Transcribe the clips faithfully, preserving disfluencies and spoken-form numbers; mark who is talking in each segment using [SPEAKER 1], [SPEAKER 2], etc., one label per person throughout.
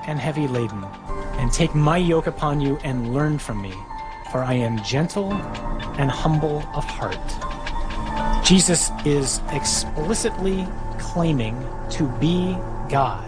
[SPEAKER 1] and heavy laden, and take my yoke upon you and learn from me, for I am gentle and humble of heart. Jesus is explicitly claiming to be God.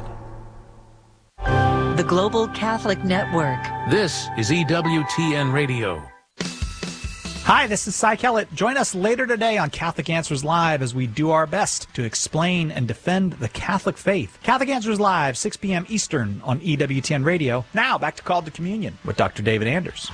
[SPEAKER 2] The Global Catholic Network.
[SPEAKER 3] This is E W T N Radio.
[SPEAKER 4] Hi, this is Cy Kellett. Join us later today on Catholic Answers Live as we do our best to explain and defend the Catholic faith. Catholic Answers Live, six p.m. Eastern on E W T N Radio. Now, back to Call to Communion with Doctor David Anders.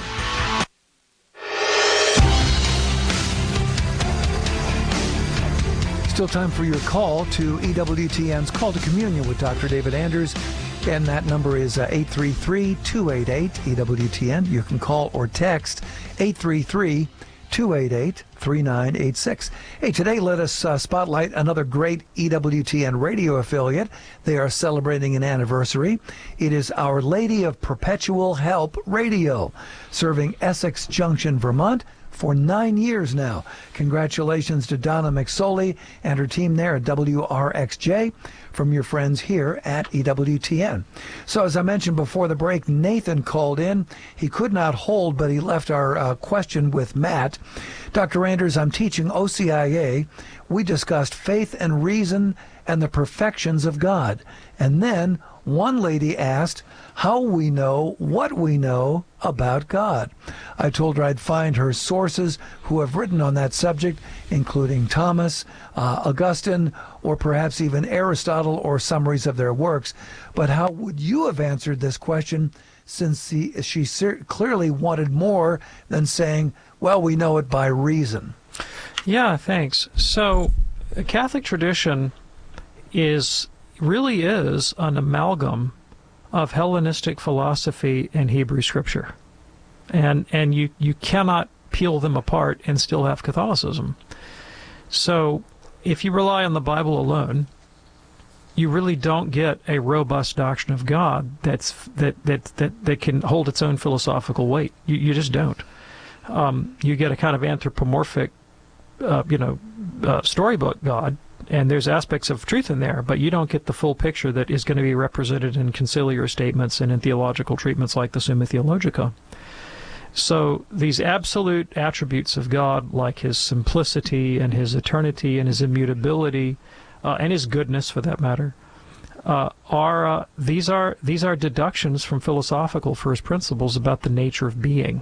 [SPEAKER 5] Still time for your call to E W T N's Call to Communion with Doctor David Anders. And that number is uh, eight three three, two eight eight, E W T N. You can call or text eight three three, two eight eight, three nine eight six. Hey, today let us uh, spotlight another great E W T N radio affiliate. They are celebrating an anniversary. It is Our Lady of Perpetual Help Radio, serving Essex Junction, Vermont, for nine years now. Congratulations to Donna McSorley and her team there at W R X J from your friends here at E W T N. So as I mentioned before the break, Nathan called in. He could not hold, but he left our uh, question with Matt. Doctor Anders, I'm teaching O C I A. We discussed faith and reason and the perfections of God. And then one lady asked how we know what we know about God. I told her I'd find her sources who have written on that subject, including Thomas, uh, Augustine, or perhaps even Aristotle, or summaries of their works. But how would you have answered this question, since she, she clearly wanted more than saying, well, we know it by reason?
[SPEAKER 6] Yeah, thanks. So the Catholic tradition is really is an amalgam of Hellenistic philosophy and Hebrew scripture. And and you, you cannot peel them apart and still have Catholicism. So if you rely on the Bible alone, you really don't get a robust doctrine of God that's that that that, that can hold its own philosophical weight. You, you just don't. Um, you get a kind of anthropomorphic, uh, you know, uh, storybook God, and there's aspects of truth in there, but you don't get the full picture that is going to be represented in conciliar statements and in theological treatments like the Summa Theologica. So these absolute attributes of God, like his simplicity and his eternity and his immutability, uh, and his goodness for that matter, uh, are uh, these are these are deductions from philosophical first principles about the nature of being.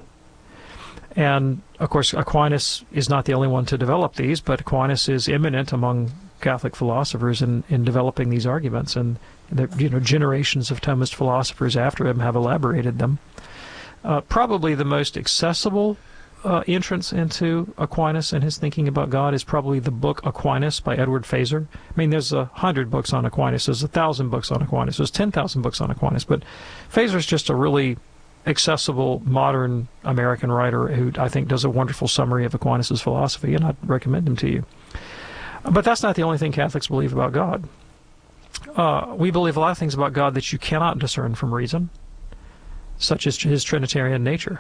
[SPEAKER 6] And of course, Aquinas is not the only one to develop these, but Aquinas is eminent among Catholic philosophers in, in developing these arguments, and the, you know, generations of Thomist philosophers after him have elaborated them. Uh, probably the most accessible uh, entrance into Aquinas and his thinking about God is probably the book Aquinas by Edward Feser. I mean, there's a hundred books on Aquinas, there's a thousand books on Aquinas, there's ten thousand books on Aquinas, but Feser's just a really accessible, modern American writer who I think does a wonderful summary of Aquinas' philosophy, and I'd recommend him to you. But that's not the only thing Catholics believe about God. Uh, we believe a lot of things about God that you cannot discern from reason, such as his Trinitarian nature,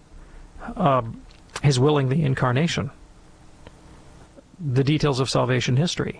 [SPEAKER 6] um, his willing the incarnation, the details of salvation history,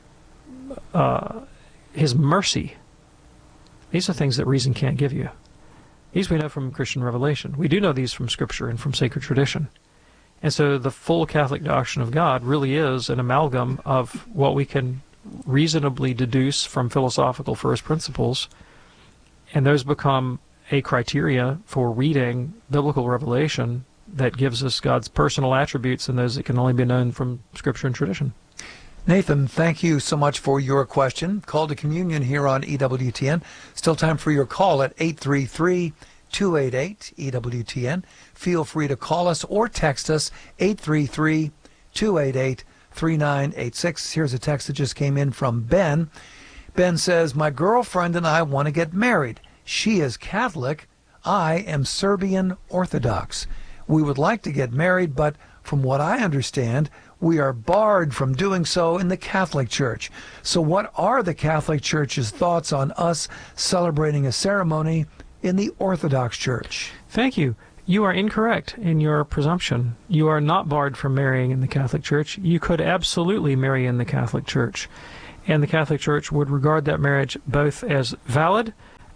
[SPEAKER 6] uh, his mercy. These are things that reason can't give you. These we know from Christian revelation. We do know these from Scripture and from sacred tradition. And so the full Catholic doctrine of God really is an amalgam of what we can reasonably deduce from philosophical first principles, and those become a criteria for reading biblical revelation that gives us God's personal attributes and those that can only be known from Scripture and tradition.
[SPEAKER 5] Nathan, thank you so much for your question. Call to Communion here on E W T N. Still time for your call at eight three three, two eight eight, E W T N. Feel free to call us or text us, eight three three, two eight eight, three nine eight six. Here's a text that just came in from Ben. Ben says, my girlfriend and I want to get married. She is Catholic. I am Serbian Orthodox. We would like to get married, but from what I understand, we are barred from doing so in the Catholic Church. So what are the Catholic Church's thoughts on us celebrating a ceremony in the Orthodox Church?
[SPEAKER 6] Thank you. You are incorrect in your presumption. You are not barred from marrying in the Catholic Church. You could absolutely marry in the Catholic Church. And the Catholic Church would regard that marriage both as valid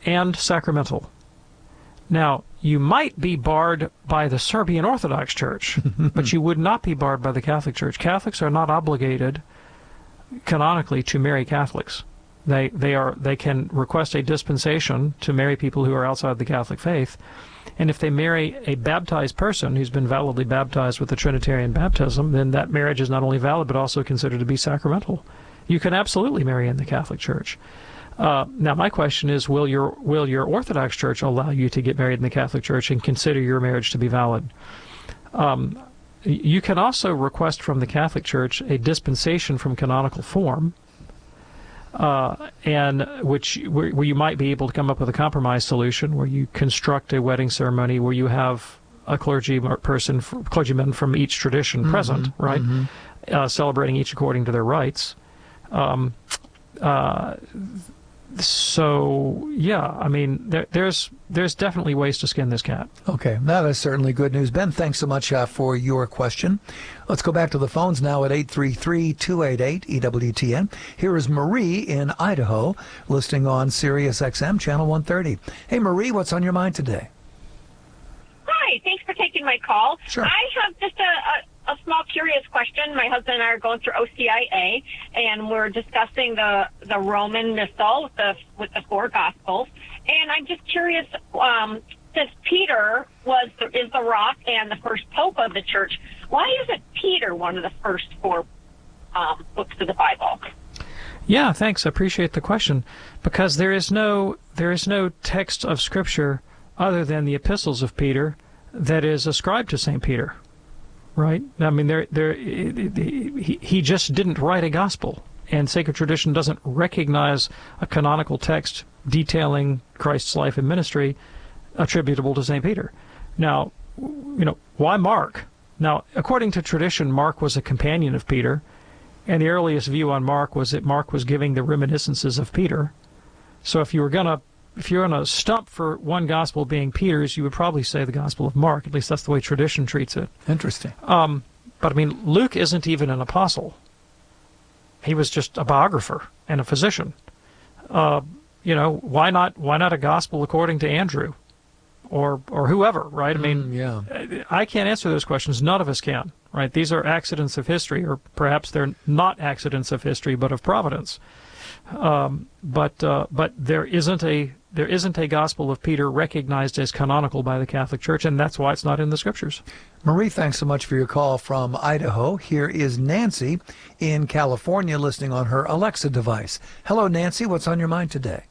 [SPEAKER 6] and sacramental. Now, you might be barred by the Serbian Orthodox Church, but you would not be barred by the Catholic Church. Catholics are not obligated canonically to marry Catholics. They they are they can request a dispensation to marry people who are outside the Catholic faith, and if they marry a baptized person who's been validly baptized with the Trinitarian baptism, then that marriage is not only valid but also considered to be sacramental. You can absolutely marry in the Catholic Church. Uh, now, my question is, will your will your Orthodox Church allow you to get married in the Catholic Church and consider your marriage to be valid? Um, you can also request from the Catholic Church a dispensation from canonical form, uh, and which where, where you might be able to come up with a compromise solution where you construct a wedding ceremony where you have a clergy person, clergyman from each tradition mm-hmm, present, right, mm-hmm. uh, celebrating each according to their rites. Um, uh, So, yeah, I mean, there, there's there's definitely ways to skin this cat.
[SPEAKER 5] Okay, that is certainly good news. Ben, thanks so much uh, for your question. Let's go back to the phones now at eight three three, two eight eight, E W T N. Here is Marie in Idaho, listening on Sirius X M, Channel one thirty. Hey, Marie, what's on your mind today?
[SPEAKER 7] Hi, thanks for taking my call.
[SPEAKER 5] Sure.
[SPEAKER 7] I have just a... a A small curious question. My husband and I are going through O C I A, and we're discussing the the Roman Missal with the with the four Gospels. And I'm just curious, um, since Peter was the, is the rock and the first pope of the church, why isn't Peter one of the first four um, books of the Bible?
[SPEAKER 6] Yeah, thanks. I appreciate the question, because there is no there is no text of Scripture other than the epistles of Peter that is ascribed to Saint Peter. Right? I mean, there, there, he, he just didn't write a gospel, and sacred tradition doesn't recognize a canonical text detailing Christ's life and ministry attributable to Saint Peter. Now, you know, why Mark? Now, according to tradition, Mark was a companion of Peter, and the earliest view on Mark was that Mark was giving the reminiscences of Peter. So if you were gonna If you're going to stump for one gospel being Peter's, you would probably say the Gospel of Mark. At least that's the way tradition treats it.
[SPEAKER 5] Interesting.
[SPEAKER 6] Um, but, I mean, Luke isn't even an apostle. He was just a biographer and a physician. Uh, you know, why not Why not a gospel according to Andrew or or whoever, right? I mean,
[SPEAKER 5] mm, yeah.
[SPEAKER 6] I can't answer those questions. None of us can, right? These are accidents of history, or perhaps they're not accidents of history, but of providence. Um, but uh, but there isn't a there isn't a Gospel of Peter recognized as canonical by the Catholic Church, and that's why it's not in the Scriptures.
[SPEAKER 5] Marie, thanks so much for your call from Idaho. Here is Nancy in California, listening on her Alexa device. Hello, Nancy. What's on your mind today?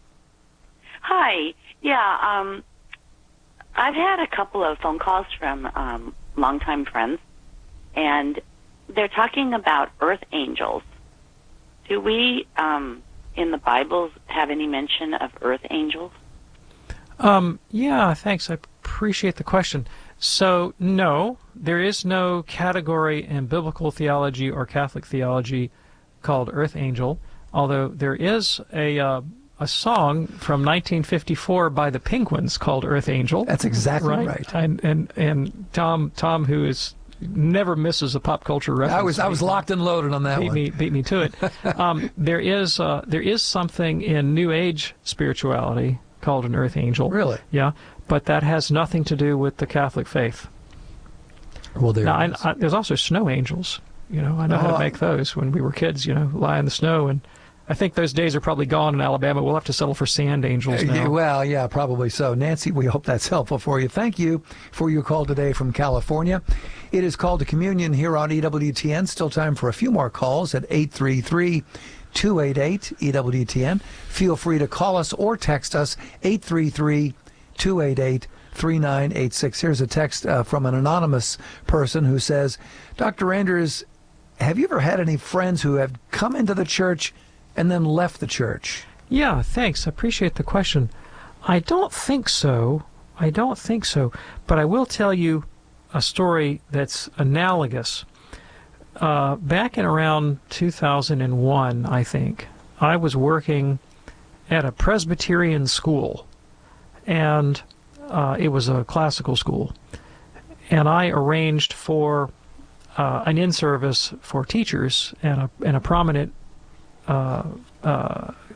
[SPEAKER 8] Hi. Yeah, um, I've had a couple of phone calls from um, longtime friends, and they're talking about earth angels. Do we, um, in the Bible, have any mention of earth angels?
[SPEAKER 6] Um, yeah, thanks. I appreciate the question. So, no, there is no category in biblical theology or Catholic theology called earth angel, although there is a uh, a song from nineteen fifty-four by the Penguins called Earth Angel.
[SPEAKER 5] That's exactly right.
[SPEAKER 6] right. And, and and Tom Tom, who is never misses a pop culture reference.
[SPEAKER 5] I was I was locked and loaded on that
[SPEAKER 6] beat
[SPEAKER 5] one.
[SPEAKER 6] Me, beat me to it. um, there is uh, there is something in New Age spirituality called an earth angel.
[SPEAKER 5] Really?
[SPEAKER 6] Yeah, but that has nothing to do with the Catholic faith.
[SPEAKER 5] Well, there
[SPEAKER 6] now,
[SPEAKER 5] it is.
[SPEAKER 6] I, I, there's also snow angels. You know, I know
[SPEAKER 5] oh,
[SPEAKER 6] how to make those. When we were kids, you know, lie in the snow, and I think those days are probably gone in Alabama. We'll have to settle for sand angels now.
[SPEAKER 5] Well, yeah, probably so. Nancy, we hope that's helpful for you. Thank you for your call today from California. It is Called to Communion here on E W T N. Still time for a few more calls at eight three three, two eight eight, E W T N. Feel free to call us or text us, eight three three, two eight eight, three nine eight six. Here's a text uh, from an anonymous person who says, Doctor Anders, have you ever had any friends who have come into the church and then left the church?
[SPEAKER 6] Yeah, thanks. I appreciate the question. I don't think so. I don't think so. But I will tell you a story that's analogous. Uh, back in around two thousand one, I think, I was working at a Presbyterian school, and uh, it was a classical school. And I arranged for uh, an in-service for teachers and a, and a prominent Uh, uh,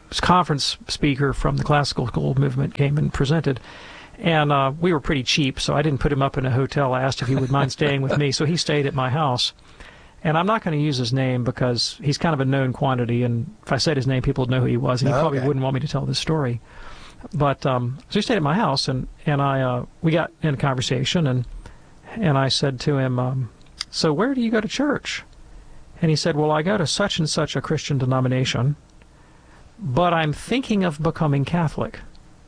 [SPEAKER 6] conference speaker from the classical school movement came and presented. And uh, we were pretty cheap, so I didn't put him up in a hotel. I asked if he would mind staying with me, so he stayed at my house. And I'm not going to use his name because he's kind of a known quantity, and if I said his name, people would know who he was, and he
[SPEAKER 5] Okay.
[SPEAKER 6] probably wouldn't want me to tell this story. But um, so he stayed at my house, and and I uh, we got in a conversation, and and I said to him, um, "So where do you go to church?" And he said, "Well, I go to such and such a Christian denomination, but I'm thinking of becoming Catholic."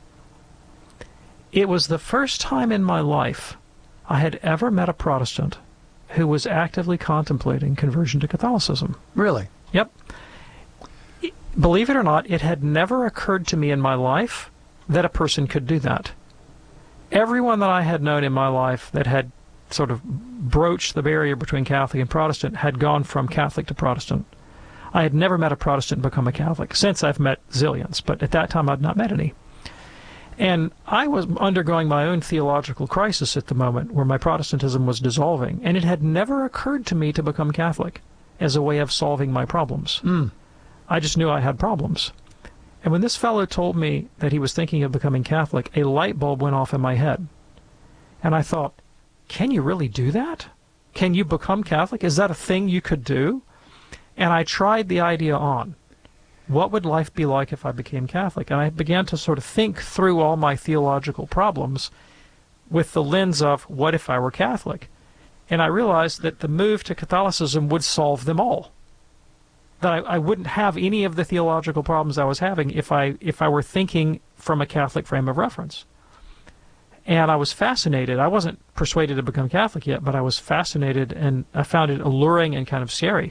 [SPEAKER 6] It was the first time in my life I had ever met a Protestant who was actively contemplating conversion to Catholicism.
[SPEAKER 5] Really?
[SPEAKER 6] Yep. Believe it or not, it had never occurred to me in my life that a person could do that. Everyone that I had known in my life that had sort of broached the barrier between Catholic and Protestant had gone from Catholic to Protestant. I had never met a Protestant become a Catholic. Since I've met zillions, but at that time I'd not met any. And I was undergoing my own theological crisis at the moment where my Protestantism was dissolving, and it had never occurred to me to become Catholic as a way of solving my problems.
[SPEAKER 5] Mm.
[SPEAKER 6] I just knew I had problems. And when this fellow told me that he was thinking of becoming Catholic, a light bulb went off in my head. And I thought, can you really do that? Can you become Catholic? Is that a thing you could do? And I tried the idea on. What would life be like if I became Catholic? And I began to sort of think through all my theological problems with the lens of, what if I were Catholic? And I realized that the move to Catholicism would solve them all. That I, I wouldn't have any of the theological problems I was having if I if I were thinking from a Catholic frame of reference. And I was fascinated. I wasn't persuaded to become Catholic yet, but I was fascinated, and I found it alluring and kind of scary.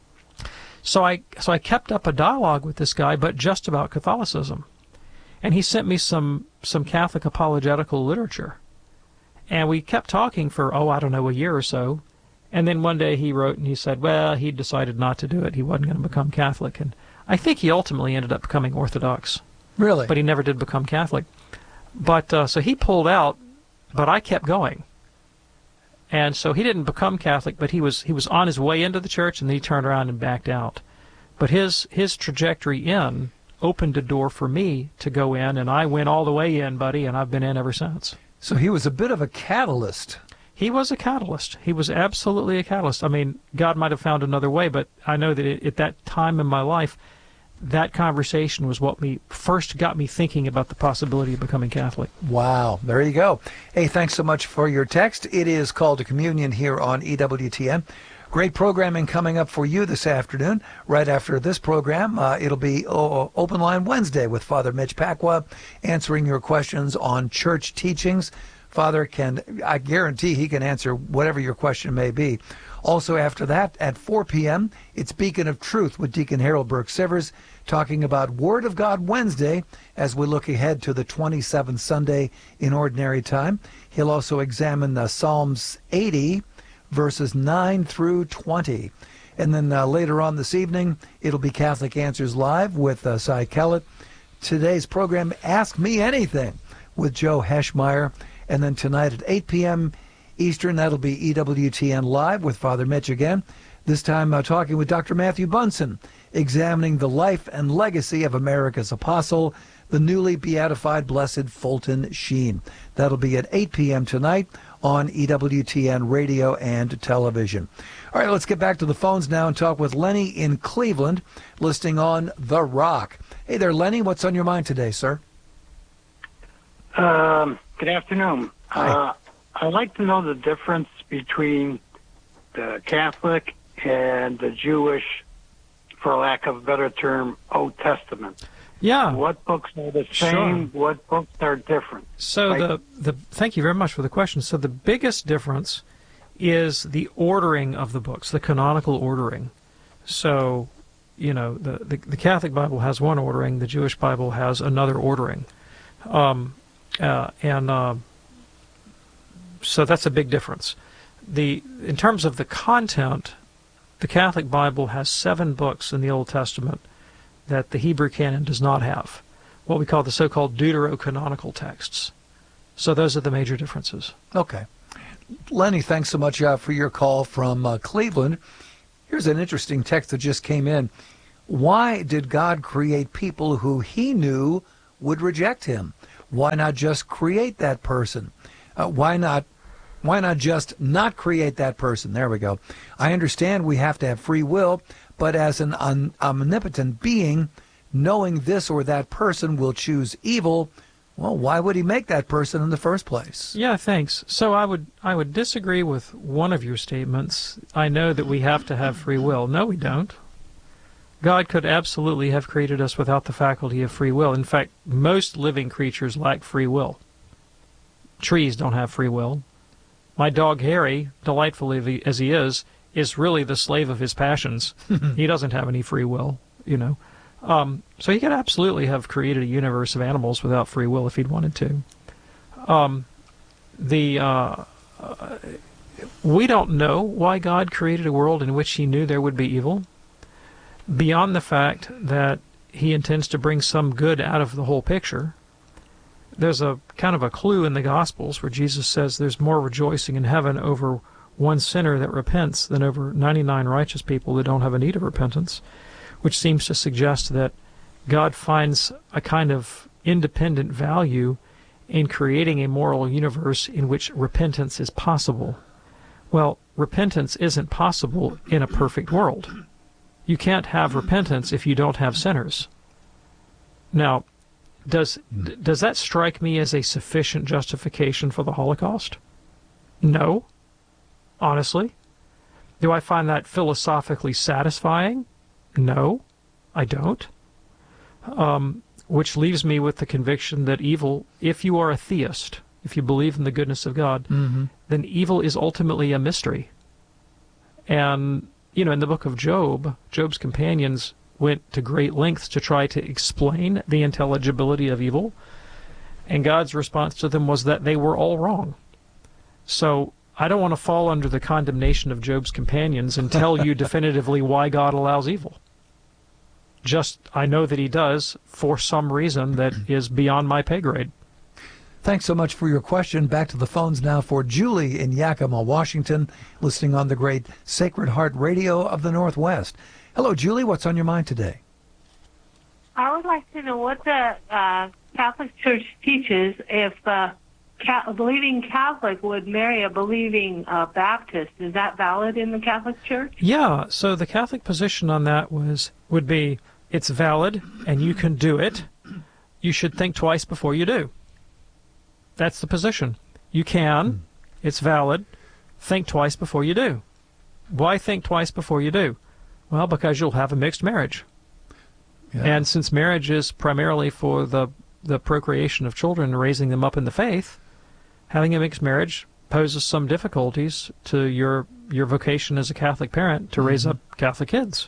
[SPEAKER 6] So I so I kept up a dialogue with this guy, but just about Catholicism. And he sent me some, some Catholic apologetical literature. And we kept talking for, oh, I don't know, a year or so. And then one day he wrote and he said, well, he decided not to do it. He wasn't going to become Catholic. And I think he ultimately ended up becoming Orthodox.
[SPEAKER 5] Really?
[SPEAKER 6] But he never did become Catholic. But uh, so he pulled out, but I kept going. And so he didn't become Catholic, but he was he was on his way into the church, and then he turned around and backed out. But his his trajectory in opened a door for me to go in, and I went all the way in, buddy, and I've been in ever since.
[SPEAKER 5] So he was a bit of a catalyst.
[SPEAKER 6] He was a catalyst. He was absolutely a catalyst. I mean, God might have found another way, but I know that it, at that time in my life, that conversation was what me first got me thinking about the possibility of becoming Catholic.
[SPEAKER 5] Wow. There you go. Hey, thanks so much for your text. It is Call to Communion here on E W T N. Great programming coming up for you this afternoon. Right after this program, uh, it'll be oh, Open Line Wednesday with Father Mitch Pacwa answering your questions on church teachings. Father can, I guarantee he can answer whatever your question may be. Also after that, at four p.m., it's Beacon of Truth with Deacon Harold Burke-Sivers talking about Word of God Wednesday as we look ahead to the twenty-seventh Sunday in Ordinary Time. He'll also examine uh, Psalms eighty, verses nine through twenty. And then uh, later on this evening, it'll be Catholic Answers Live with uh, Cy Kellett. Today's program, Ask Me Anything with Joe Heschmeyer. And then tonight at eight p.m. Eastern, that'll be E W T N Live with Father Mitch again. This time uh, talking with Doctor Matthew Bunson, examining the life and legacy of America's apostle, the newly beatified Blessed Fulton Sheen. That'll be at eight p.m. tonight on E W T N radio and television. All right, let's get back to the phones now and talk with Lenny in Cleveland, listing on The Rock. Hey there, Lenny. What's on your mind today, sir?
[SPEAKER 9] Um, good afternoon.
[SPEAKER 5] Hi.
[SPEAKER 9] Uh, I'd like to know the difference between the Catholic and the Jewish, for lack of a better term, Old Testament.
[SPEAKER 6] Yeah.
[SPEAKER 9] What books are the same?
[SPEAKER 6] Sure.
[SPEAKER 9] What books are different?
[SPEAKER 6] So
[SPEAKER 9] Like-
[SPEAKER 6] the the thank you very much for the question. So the biggest difference is the ordering of the books, the canonical ordering. So, you know, the the, the Catholic Bible has one ordering, the Jewish Bible has another ordering, um, uh, and uh, so that's a big difference. The in terms of the content, the Catholic Bible has seven books in the Old Testament that the Hebrew canon does not have, what we call the so-called deuterocanonical texts. So those are the major differences.
[SPEAKER 5] Okay. Lenny, thanks so much uh, for your call from uh, Cleveland. Here's an interesting text that just came in. Why did God create people who he knew would reject him? Why not just create that person? Uh, why not why not just not create that person? There we go. I understand we have to have free will, but as an un- omnipotent being, knowing this or that person will choose evil, well, why would he make that person in the first place?
[SPEAKER 6] Yeah, thanks. So I would I would disagree with one of your statements. I know that we have to have free will. No, we don't. God could absolutely have created us without the faculty of free will. In fact, most living creatures lack free will. Trees don't have free will. My dog Harry, delightful as he is, is really the slave of his passions. He doesn't have any free will, you know. Um, so he could absolutely have created a universe of animals without free will if he'd wanted to. Um, the uh, uh, we don't know why God created a world in which he knew there would be evil, beyond the fact that he intends to bring some good out of the whole picture. There's a kind of a clue in the Gospels where Jesus says there's more rejoicing in heaven over one sinner that repents than over ninety-nine righteous people that don't have a need of repentance, which seems to suggest that God finds a kind of independent value in creating a moral universe in which repentance is possible. Well, repentance isn't possible in a perfect world. You can't have repentance if you don't have sinners. Now, does does that strike me as a sufficient justification for the Holocaust? No. Honestly. Do I find that philosophically satisfying? No, I don't. Um, which leaves me with the conviction that evil, if you are a theist, if you believe in the goodness of God, mm-hmm. then evil is ultimately a mystery. And, you know, in the book of Job, Job's companions went to great lengths to try to explain the intelligibility of evil, and God's response to them was that they were all wrong. So I don't want to fall under the condemnation of Job's companions and tell you definitively why God allows evil. Just, I know that he does for some reason that is beyond my pay grade.
[SPEAKER 5] Thanks so much for your question. Back to the phones now for Julie in Yakima, Washington, listening on the great Sacred Heart Radio of the Northwest. Hello, Julie. What's on your mind today?
[SPEAKER 10] I would like to know what the uh, Catholic Church teaches if uh, a believing Catholic would marry a believing uh, Baptist. Is that valid in the Catholic Church?
[SPEAKER 6] Yeah. So the Catholic position on that was would be it's valid and you can do it. You should think twice before you do. That's the position. You can. It's valid. Think twice before you do. Why think twice before you do? Well, because you'll have a mixed marriage. Yeah. And since marriage is primarily for the, the procreation of children and raising them up in the faith, having a mixed marriage poses some difficulties to your your vocation as a Catholic parent to mm-hmm. raise up Catholic kids.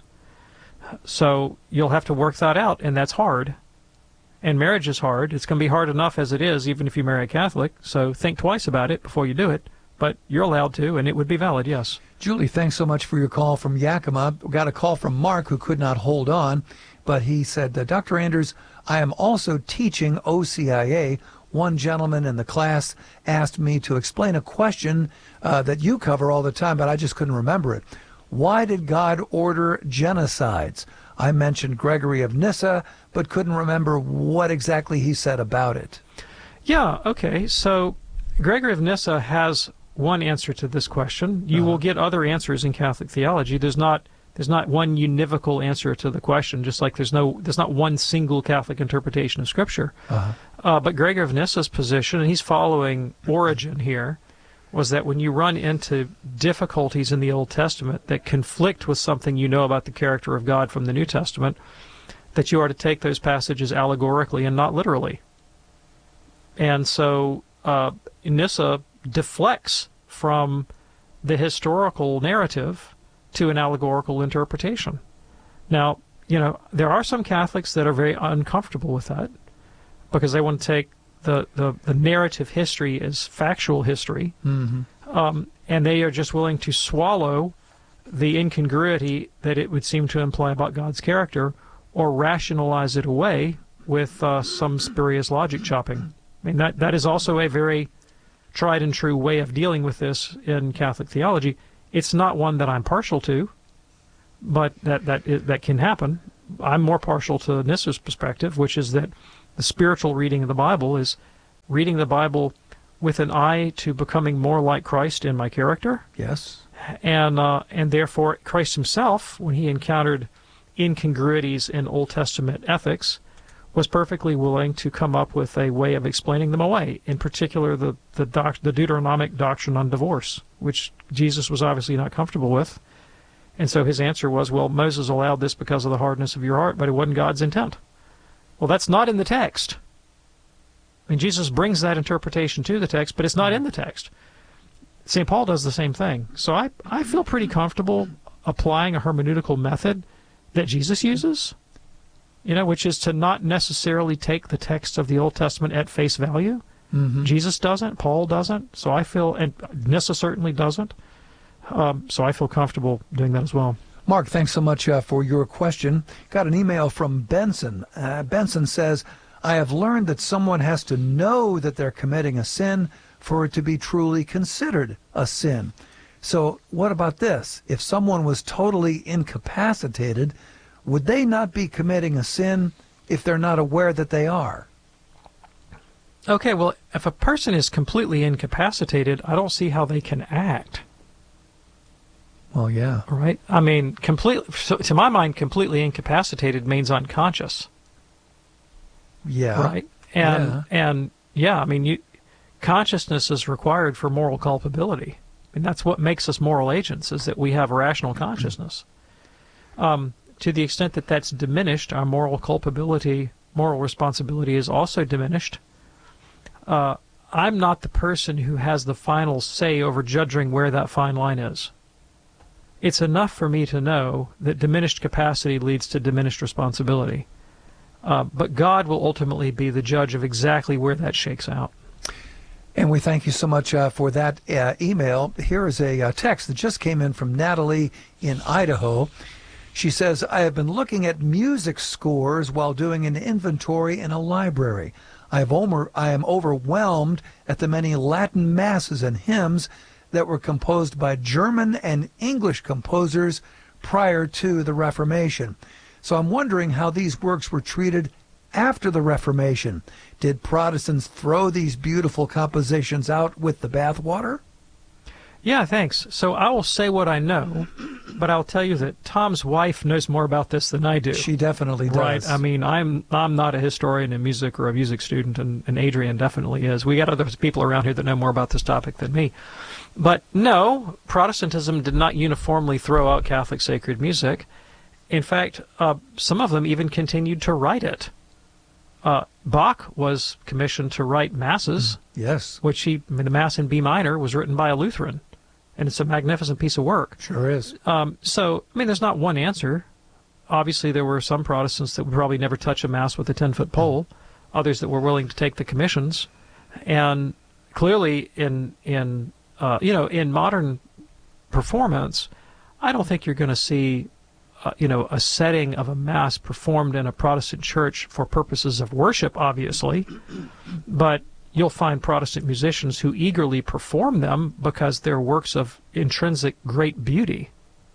[SPEAKER 6] So you'll have to work that out, and that's hard. And marriage is hard. It's going to be hard enough as it is, even if you marry a Catholic. So think twice about it before you do it. But you're allowed to, and it would be valid, yes.
[SPEAKER 5] Julie, thanks so much for your call from Yakima. We got a call from Mark, who could not hold on, but he said, uh, Doctor Anders, I am also teaching O C I A. One gentleman in the class asked me to explain a question uh, that you cover all the time, but I just couldn't remember it. Why did God order genocides? I mentioned Gregory of Nyssa, but couldn't remember what exactly he said about it.
[SPEAKER 6] Yeah, okay. So Gregory of Nyssa has one answer to this question. You uh-huh. will get other answers in Catholic theology. There's not there's not one univocal answer to the question, just like there's no there's not one single Catholic interpretation of Scripture. Uh-huh. Uh, but Gregory of Nyssa's position, and he's following Origen here, was that when you run into difficulties in the Old Testament that conflict with something you know about the character of God from the New Testament, that you are to take those passages allegorically and not literally. And so uh, Nyssa deflects from the historical narrative to an allegorical interpretation. Now, you know, there are some Catholics that are very uncomfortable with that because they want to take the, the, the narrative history as factual history, mm-hmm. um, and they are just willing to swallow the incongruity that it would seem to imply about God's character or rationalize it away with uh, some spurious logic chopping. I mean, that that is also a very tried and true way of dealing with this in Catholic theology. It's not one that I'm partial to, but that that that can happen. I'm more partial to Nissa's perspective, which is that the spiritual reading of the Bible is reading the Bible with an eye to becoming more like Christ in my character.
[SPEAKER 5] Yes.
[SPEAKER 6] And uh, and therefore, Christ himself, when he encountered incongruities in Old Testament ethics, was perfectly willing to come up with a way of explaining them away, in particular the, the, doc, the Deuteronomic doctrine on divorce, which Jesus was obviously not comfortable with. And so his answer was, well, Moses allowed this because of the hardness of your heart, but it wasn't God's intent. Well, that's not in the text. I mean, Jesus brings that interpretation to the text, but it's not in the text. Saint Paul does the same thing. So I, I feel pretty comfortable applying a hermeneutical method that Jesus uses, you know, which is to not necessarily take the text of the Old Testament at face value.
[SPEAKER 5] Mm-hmm.
[SPEAKER 6] Jesus doesn't, Paul doesn't, so I feel, and Nissa certainly doesn't, um, so I feel comfortable doing that as well.
[SPEAKER 5] Mark, thanks so much uh, for your question. Got an email from Benson. Uh, Benson says, I have learned that someone has to know that they're committing a sin for it to be truly considered a sin. So what about this? If someone was totally incapacitated, would they not be committing a sin if they're not aware that they are?
[SPEAKER 6] Okay, well, if a person is completely incapacitated, I don't see how they can act.
[SPEAKER 5] Well, yeah.
[SPEAKER 6] Right? I mean, completely, so to my mind, completely incapacitated means unconscious.
[SPEAKER 5] Yeah.
[SPEAKER 6] Right? And,
[SPEAKER 5] yeah.
[SPEAKER 6] and yeah, I mean, you, consciousness is required for moral culpability. I mean, that's what makes us moral agents, is that we have a rational consciousness. Um, to the extent that that's diminished, our moral culpability, moral responsibility is also diminished. Uh, I'm not the person who has the final say over judging where that fine line is. It's enough for me to know that diminished capacity leads to diminished responsibility. Uh, but God will ultimately be the judge of exactly where that shakes out.
[SPEAKER 5] And we thank you so much uh, for that uh, email. Here is a uh, text that just came in from Natalie in Idaho. She says, I have been looking at music scores while doing an inventory in a library. I, have over, I am overwhelmed at the many Latin masses and hymns that were composed by German and English composers prior to the Reformation. So I'm wondering how these works were treated after the Reformation. Did Protestants throw these beautiful compositions out with the bathwater?
[SPEAKER 6] Yeah, thanks. So I will say what I know, but I'll tell you that Tom's wife knows more about this than I do.
[SPEAKER 5] She definitely does.
[SPEAKER 6] Right. I mean, I'm I'm not a historian in music or a music student, and, and Adrian definitely is. We got other people around here that know more about this topic than me. But no, Protestantism did not uniformly throw out Catholic sacred music. In fact, uh, some of them even continued to write it. Uh, Bach was commissioned to write masses.
[SPEAKER 5] Yes.
[SPEAKER 6] Which he, I mean, the Mass in B minor was written by a Lutheran, and it's a magnificent piece of work.
[SPEAKER 5] Sure is.
[SPEAKER 6] Um, so, I mean, there's not one answer. Obviously, there were some Protestants that would probably never touch a Mass with a ten-foot pole, others that were willing to take the commissions, and clearly in, in uh, you know, in modern performance, I don't think you're going to see Uh, you know, a setting of a Mass performed in a Protestant church for purposes of worship, obviously, but you'll find Protestant musicians who eagerly perform them because they're works of intrinsic great beauty.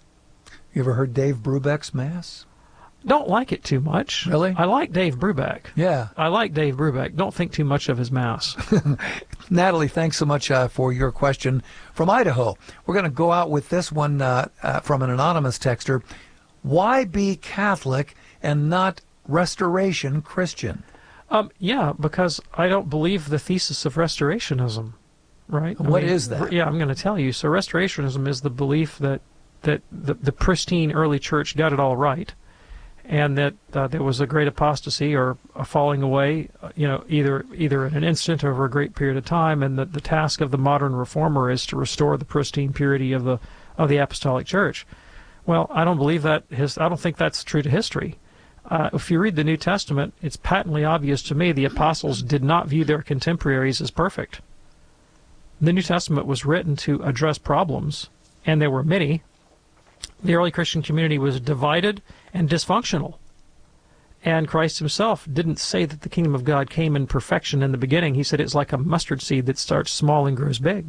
[SPEAKER 5] You ever heard Dave Brubeck's Mass?
[SPEAKER 6] Don't like it too much.
[SPEAKER 5] Really?
[SPEAKER 6] I like Dave Brubeck.
[SPEAKER 5] Yeah.
[SPEAKER 6] I like Dave Brubeck. Don't think too much of his Mass.
[SPEAKER 5] Natalie, thanks so much uh, for your question from Idaho. We're going to go out with this one uh, uh, from an anonymous texter. Why be Catholic and not Restoration Christian?
[SPEAKER 6] Um, yeah, because I don't believe the thesis of Restorationism, right?
[SPEAKER 5] What
[SPEAKER 6] I mean,
[SPEAKER 5] is that?
[SPEAKER 6] Yeah, I'm going to tell you. So Restorationism is the belief that, that the, the pristine early church got it all right, and that uh, there was a great apostasy or a falling away, uh, you know, either either in an instant or over a great period of time, and that the task of the modern reformer is to restore the pristine purity of the of the apostolic church. Well, I don't believe that. His, I don't think that's true to history. Uh, if you read the New Testament, it's patently obvious to me the apostles did not view their contemporaries as perfect. The New Testament was written to address problems, and there were many. The early Christian community was divided and dysfunctional. And Christ himself didn't say that the kingdom of God came in perfection in the beginning. He said it's like a mustard seed that starts small and grows big.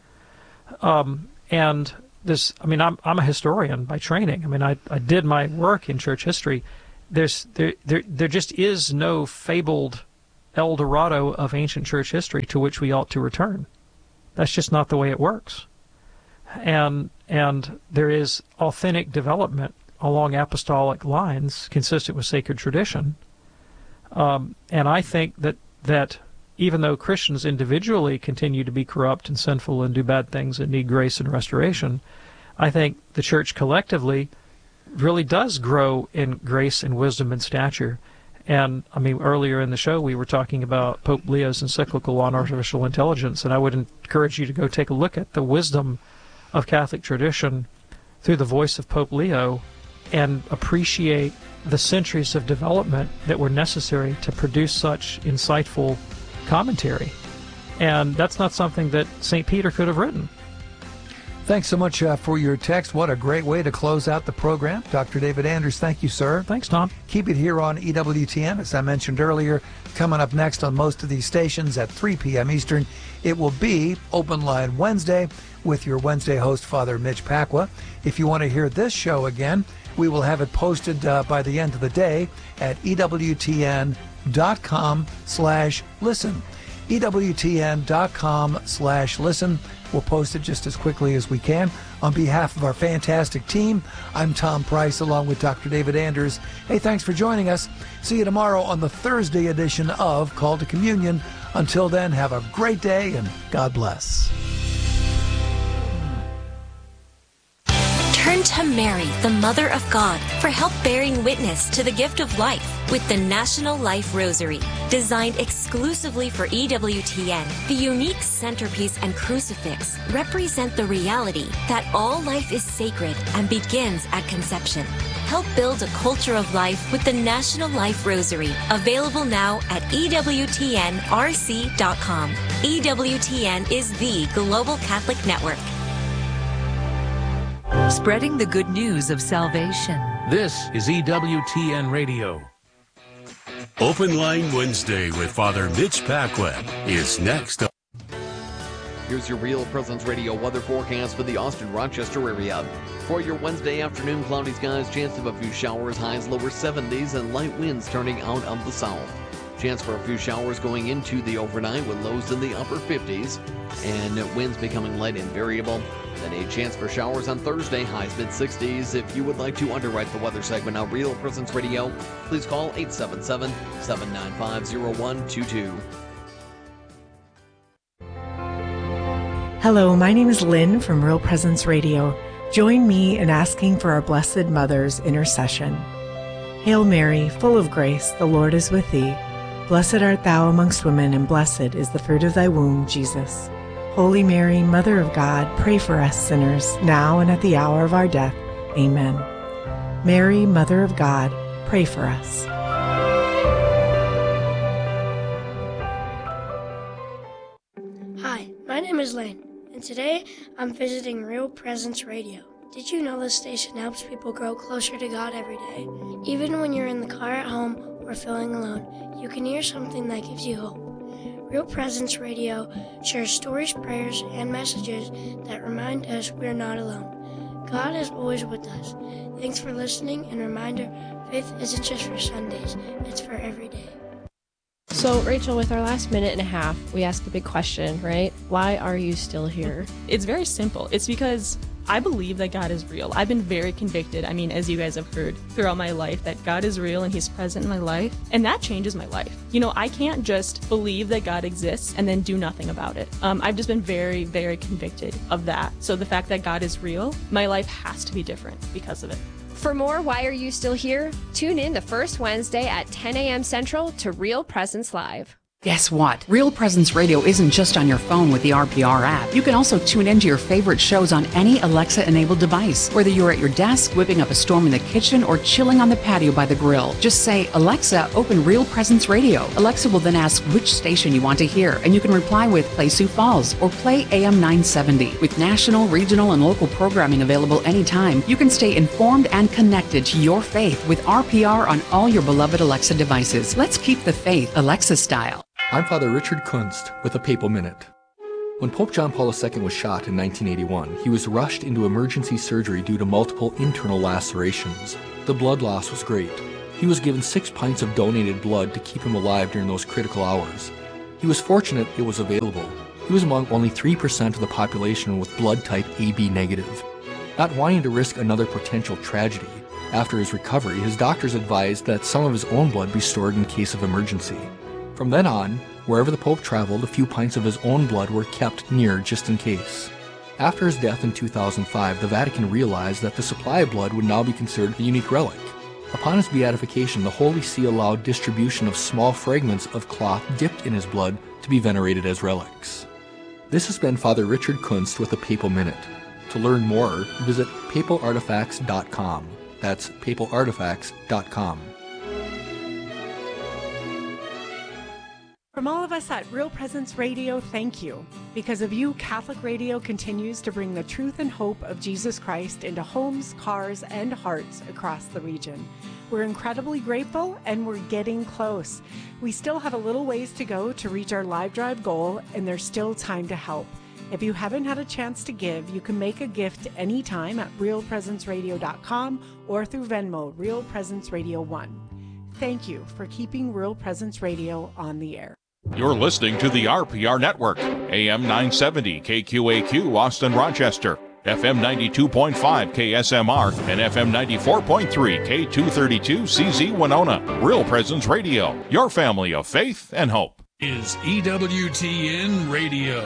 [SPEAKER 6] Um, and... This, I mean, I'm I'm a historian by training. I mean, I I did my work in church history. there's there, there there just is no fabled El Dorado of ancient church history to which we ought to return. That's just not the way it works. And and there is authentic development along apostolic lines consistent with sacred tradition. Um, and I think that that even though Christians individually continue to be corrupt and sinful and do bad things and need grace and restoration, I think the church collectively really does grow in grace and wisdom and stature. And, I mean, earlier in the show we were talking about Pope Leo's encyclical on artificial intelligence, and I would encourage you to go take a look at the wisdom of Catholic tradition through the voice of Pope Leo and appreciate the centuries of development that were necessary to produce such insightful commentary. And that's not something that Saint Peter could have written.
[SPEAKER 5] Thanks so much uh, for your text. What a great way to close out the program. Doctor David Anders, thank you, sir.
[SPEAKER 6] Thanks, Tom.
[SPEAKER 5] Keep it here on E W T N, as I mentioned earlier. Coming up next on most of these stations at three p.m. Eastern, it will be Open Line Wednesday with your Wednesday host, Father Mitch Pacwa. If you want to hear this show again, we will have it posted uh, by the end of the day at E W T N dot com slash listen. E W T N dot com slash listen. We'll post it just as quickly as we can. On behalf of our fantastic team, I'm Tom Price along with Doctor David Anders. Hey, thanks for joining us. See you tomorrow on the Thursday edition of Call to Communion. Until then, have a great day and God bless.
[SPEAKER 11] Turn to Mary, the Mother of God, for help bearing witness to the gift of life with the National Life Rosary. Designed exclusively for E W T N, the unique centerpiece and crucifix represent the reality that all life is sacred and begins at conception. Help build a culture of life with the National Life Rosary, available now at E W T N R C dot com. E W T N is the global Catholic network.
[SPEAKER 2] Spreading the good news of salvation.
[SPEAKER 3] This is E W T N Radio.
[SPEAKER 12] Open Line Wednesday with Father Mitch Pacwa is next.
[SPEAKER 13] Here's your Real Presence Radio weather forecast for the Austin-Rochester area. For your Wednesday afternoon, cloudy skies, chance of a few showers, highs lower seventies, and light winds turning out of the south. Chance for a few showers going into the overnight with lows in the upper fifties, and winds becoming light and variable. Then a chance for showers on Thursday, highs mid-sixties. If you would like to underwrite the weather segment on Real Presence Radio, please call eight seven seven, seven nine five, zero one two two.
[SPEAKER 14] Hello, my name is Lynn from Real Presence Radio. Join me in asking for our Blessed Mother's intercession. Hail Mary, full of grace, the Lord is with thee. Blessed art thou amongst women, and blessed is the fruit of thy womb, Jesus. Holy Mary, Mother of God, pray for us sinners, now and at the hour of our death. Amen. Mary, Mother of God, pray for us.
[SPEAKER 15] Hi, my name is Lane, and today I'm visiting Real Presence Radio. Did you know this station helps people grow closer to God every day? Even when you're in the car at home or feeling alone, you can hear something that gives you hope. Real Presence Radio shares stories, prayers, and messages that remind us we're not alone. God is always with us. Thanks for listening, and reminder, faith isn't just for Sundays, it's for every day.
[SPEAKER 16] So, Rachel, with our last minute and a half, we ask the big question, right? Why are you still here?
[SPEAKER 17] It's very simple. It's because I believe that God is real. I've been very convicted, I mean, as you guys have heard throughout my life, that God is real and He's present in my life, and that changes my life. You know, I can't just believe that God exists and then do nothing about it. Um, I've just been very, very convicted of that. So the fact that God is real, my life has to be different because of it.
[SPEAKER 18] For more Why Are You Still Here? Tune in the first Wednesday at ten a.m. Central to Real Presence Live.
[SPEAKER 19] Guess what? Real Presence Radio isn't just on your phone with the R P R app. You can also tune into your favorite shows on any Alexa-enabled device. Whether you're at your desk, whipping up a storm in the kitchen, or chilling on the patio by the grill, just say, Alexa, open Real Presence Radio. Alexa will then ask which station you want to hear, and you can reply with Play Sioux Falls or Play A M nine seventy. With national, regional, and local programming available anytime, you can stay informed and connected to your faith with R P R on all your beloved Alexa devices. Let's keep the faith Alexa style.
[SPEAKER 20] I'm Father Richard Kunst with a Papal Minute. When Pope John Paul the Second was shot in nineteen eighty-one, he was rushed into emergency surgery due to multiple internal lacerations. The blood loss was great. He was given six pints of donated blood to keep him alive during those critical hours. He was fortunate it was available. He was among only three percent of the population with blood type A B negative. Not wanting to risk another potential tragedy, after his recovery, his doctors advised that some of his own blood be stored in case of emergency. From then on, wherever the Pope traveled, a few pints of his own blood were kept near just in case. After his death in two thousand five, the Vatican realized that the supply of blood would now be considered a unique relic. Upon his beatification, the Holy See allowed distribution of small fragments of cloth dipped in his blood to be venerated as relics. This has been Father Richard Kunst with the Papal Minute. To learn more, visit papal artifacts dot com. That's papal artifacts dot com.
[SPEAKER 14] From all of us at Real Presence Radio, thank you. Because of you, Catholic Radio continues to bring the truth and hope of Jesus Christ into homes, cars, and hearts across the region. We're incredibly grateful, and we're getting close. We still have a little ways to go to reach our live drive goal, and there's still time to help. If you haven't had a chance to give, you can make a gift anytime at real presence radio dot com or through Venmo, Real Presence Radio one. Thank you for keeping Real Presence Radio on the air.
[SPEAKER 21] You're listening to the R P R Network, A M nine seventy K Q A Q, Austin, Rochester, F M ninety-two point five K S M R, and F M ninety-four point three K two thirty-two C Z Winona. Real Presence Radio, your family of faith and hope.
[SPEAKER 3] Is E W T N Radio.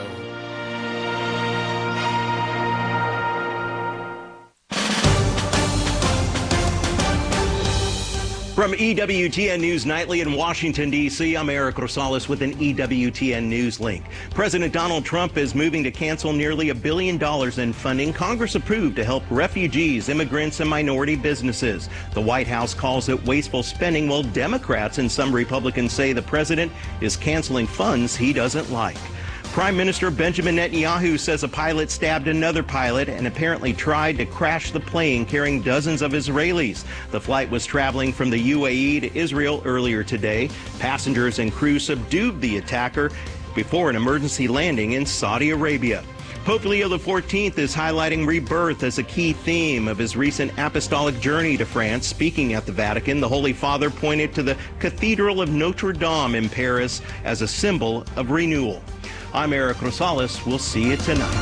[SPEAKER 22] From E W T N News Nightly in Washington, D C, I'm Eric Rosales with an E W T N News link. President Donald Trump is moving to cancel nearly a billion dollars in funding Congress approved to help refugees, immigrants, and minority businesses. The White House calls it wasteful spending, while Democrats and some Republicans say the president is canceling funds he doesn't like. Prime Minister Benjamin Netanyahu says a pilot stabbed another pilot and apparently tried to crash the plane carrying dozens of Israelis. The flight was traveling from the U A E to Israel earlier today. Passengers and crew subdued the attacker before an emergency landing in Saudi Arabia. Pope Leo the fourteenth is highlighting rebirth as a key theme of his recent apostolic journey to France. Speaking at the Vatican, the Holy Father pointed to the Cathedral of Notre Dame in Paris as a symbol of renewal. I'm Eric Rosales. We'll see you tonight.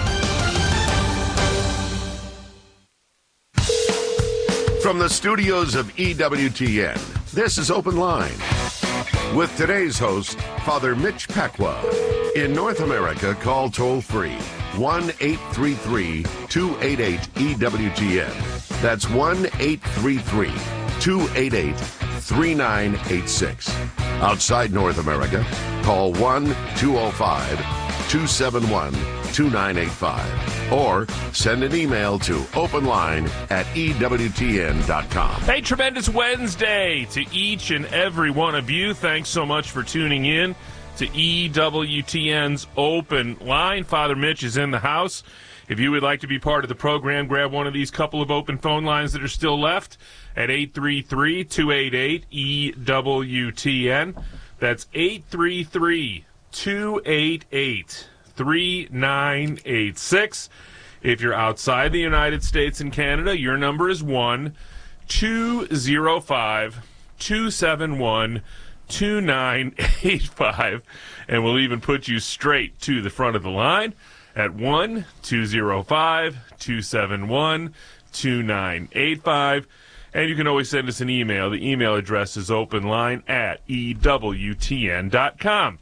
[SPEAKER 23] From the studios of E W T N, this is Open Line. With today's host, Father Mitch Pacwa. In North America, call toll-free one eight three three, two eight eight, E W T N. That's one eight three three, two eight eight, three nine eight six. Outside North America, call one two oh five, two seven one, two nine eight five or send an email to openline at E W T N dot com.
[SPEAKER 24] Hey, tremendous Wednesday to each and every one of you. Thanks so much for tuning in to E W T N's Open Line. Father Mitch is in the house. If you would like to be part of the program, grab one of these couple of open phone lines that are still left at eight three three, two eight eight, E W T N. That's eight three three, two eight eight, three nine eight six. If you're outside the United States and Canada, your number is one two oh five, two seven one, two nine eight five, and we'll even put you straight to the front of the line at one two oh five, two seven one, two nine eight five. And you can always send us an email. The email address is openline at E W T N dot com.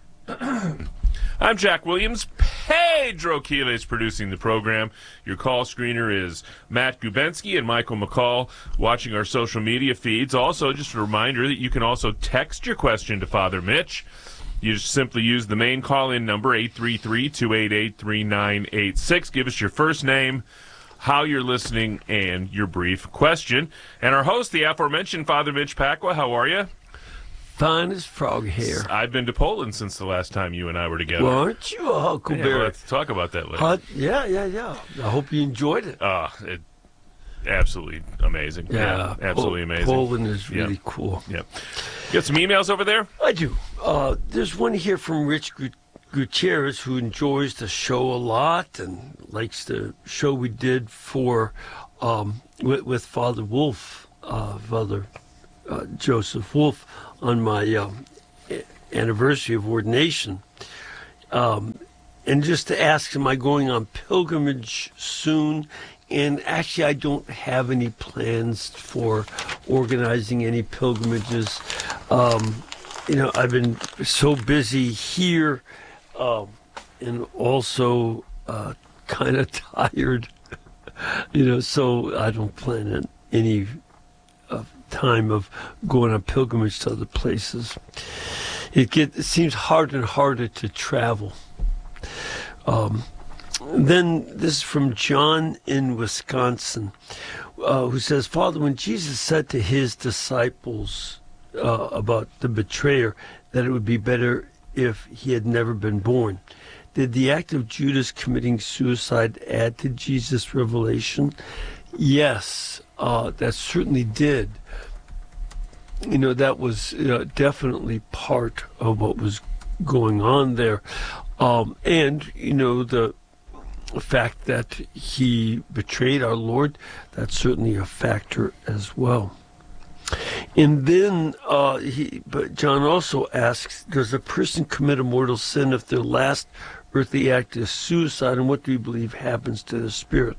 [SPEAKER 24] I'm Jack Williams. Pedro Quiles producing the program. Your call screener is Matt Gubensky and Michael McCall watching our social media feeds. Also, just a reminder that you can also text your question to Father Mitch. You just simply use the main call-in number, eight three three, two eight eight, three nine eight six. Give us your first name, how you're listening, and your brief question. And our host, the aforementioned Father Mitch Pacwa, how are you?
[SPEAKER 25] Fine as frog hair.
[SPEAKER 24] I've been to Poland since the last time you and I were together.
[SPEAKER 25] Well, aren't you a huckleberry?
[SPEAKER 24] Yeah, we'll have to talk about that later.
[SPEAKER 25] Uh, yeah, yeah, yeah. I hope you enjoyed it.
[SPEAKER 24] Uh, it absolutely amazing.
[SPEAKER 25] Yeah,
[SPEAKER 24] yeah absolutely
[SPEAKER 25] Pol-
[SPEAKER 24] amazing.
[SPEAKER 25] Poland is really
[SPEAKER 24] yeah.
[SPEAKER 25] cool.
[SPEAKER 24] Yep. You got some emails over there?
[SPEAKER 25] I do. Uh, there's one here from Rich Gutierrez, who enjoys the show a lot and likes the show we did for um, with, with Father Wolf, uh, Father uh, Joseph Wolf on my uh, anniversary of ordination, um, and just to ask, am I going on pilgrimage soon? And actually, I don't have any plans for organizing any pilgrimages. Um, you know, I've been so busy here, um, and also uh, kind of tired. You know, so I don't plan on any uh, time of going on pilgrimage to other places. It get it seems harder and harder to travel. Um, Then this is from John in Wisconsin, uh, who says, Father, when Jesus said to his disciples uh, about the betrayer that it would be better if he had never been born, did the act of Judas committing suicide add to Jesus' revelation? Yes, uh, that certainly did. You know, that was uh, definitely part of what was going on there. Um, and, you know, the The fact that he betrayed our Lord, that's certainly a factor as well. And then uh, he, but John also asks, does a person commit a mortal sin if their last earthly act is suicide, and what do you believe happens to the spirit?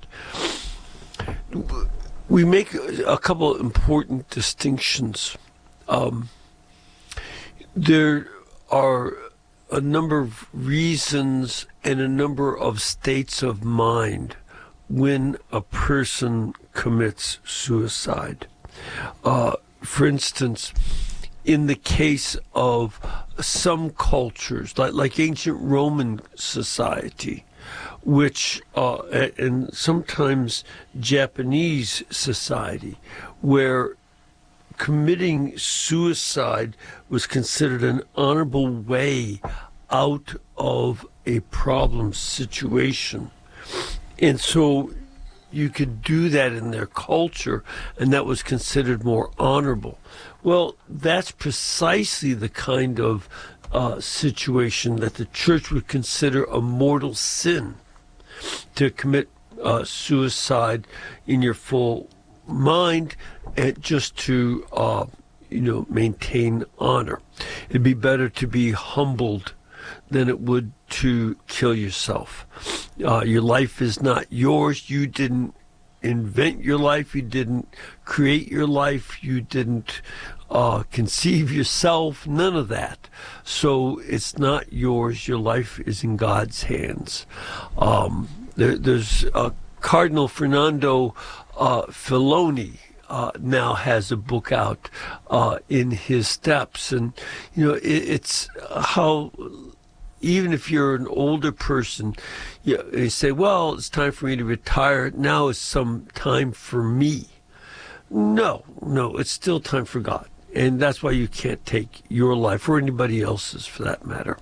[SPEAKER 25] We make a couple of important distinctions. Um, there are a number of reasons and a number of states of mind when a person commits suicide. Uh, for instance, in the case of some cultures, like, like ancient Roman society, which, uh, and sometimes Japanese society, where committing suicide was considered an honorable way out of a problem situation. And so you could do that in their culture, and that was considered more honorable. Well, that's precisely the kind of uh, situation that the church would consider a mortal sin, to commit uh, suicide in your full mind, and just to uh, you know, maintain honor. It'd be better to be humbled than it would to kill yourself. Uh, your life is not yours. You didn't invent your life. You didn't create your life. You didn't uh, conceive yourself. None of that. So it's not yours. Your life is in God's hands. Um, there, there's uh, Cardinal Fernando Uh, Filoni uh, now has a book out uh, in his steps, and you know it, it's how even if you're an older person, you, you say, "Well, it's time for me to retire. Now is some time for me." No, no, it's still time for God, and that's why you can't take your life or anybody else's, for that matter.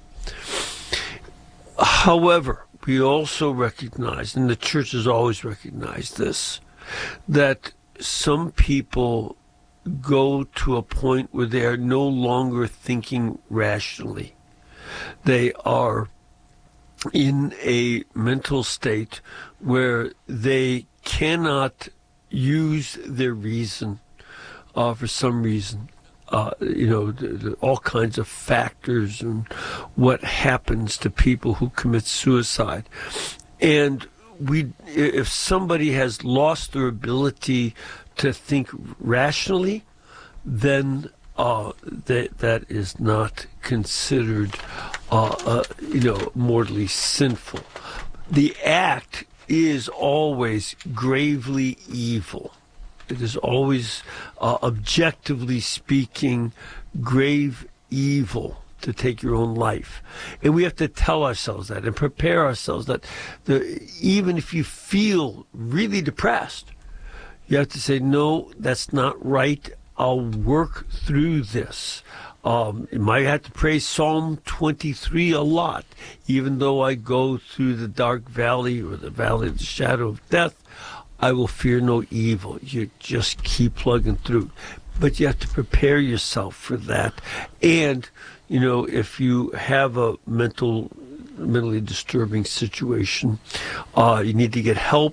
[SPEAKER 25] However, we also recognize, and the church has always recognized this, that some people go to a point where they are no longer thinking rationally. They are in a mental state where they cannot use their reason uh, for some reason. Uh, you know, the, the, all kinds of factors and what happens to people who commit suicide. And we, if somebody has lost their ability to think rationally, then uh, that that is not considered, uh, uh, you know, mortally sinful. The act is always gravely evil. It is always, uh, objectively speaking, grave evil to take your own life. And we have to tell ourselves that and prepare ourselves that the, even if you feel really depressed, you have to say, no, that's not right. I'll work through this. Um, you might have to pray Psalm twenty-three a lot. Even though I go through the dark valley or the valley of the shadow of death, I will fear no evil. You just keep plugging through. But you have to prepare yourself for that. And, you know, if you have a mental, mentally disturbing situation, uh, you need to get help.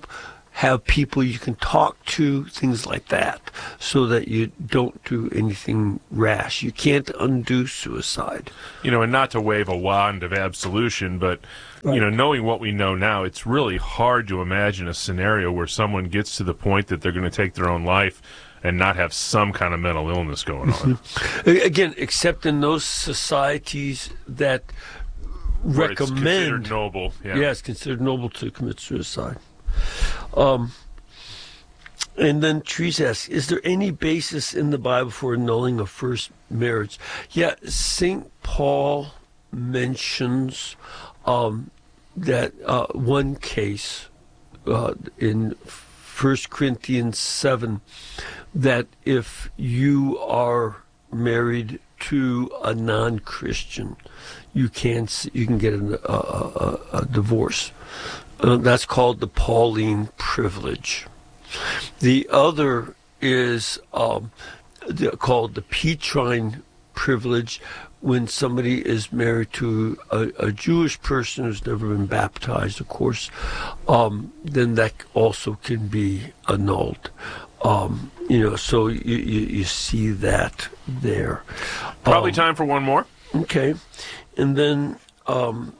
[SPEAKER 25] have people you can talk to, things like that, so that you don't do anything rash. You can't undo suicide.
[SPEAKER 24] You know, and not to wave a wand of absolution, but, right. you know, knowing what we know now, it's really hard to imagine a scenario where someone gets to the point that they're going to take their own life and not have some kind of mental illness going on.
[SPEAKER 25] Again, except in those societies that
[SPEAKER 24] Where
[SPEAKER 25] recommend...
[SPEAKER 24] it's considered noble. Yeah.
[SPEAKER 25] yeah, it's considered noble to commit suicide. Um, and then Therese asks, is there any basis in the Bible for annulling a first marriage? Yeah, Saint Paul mentions um, that uh, one case uh, in First Corinthians seven, that if you are married to a non-Christian, you can you can get a, a, a, a divorce. Uh, that's called the Pauline privilege. The other is um, the, called the Petrine privilege, when somebody is married to a, a Jewish person who's never been baptized, of course, um, then that also can be annulled. Um, you know, so you, you, you see that there.
[SPEAKER 24] Probably
[SPEAKER 25] um,
[SPEAKER 24] time for one more.
[SPEAKER 25] Okay. And then um,